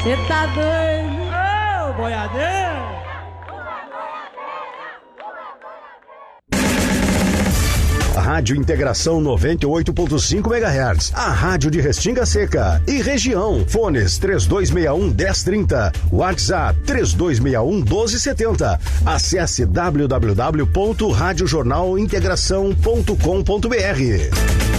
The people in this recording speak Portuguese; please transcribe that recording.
Você tá doido? Ô, boiadeiro! Rádio Integração 98.5 MHz. A rádio de Restinga Seca e região. Fones 3261-1030. WhatsApp 3261-1270. Acesse www.radiojornalintegração.com.br.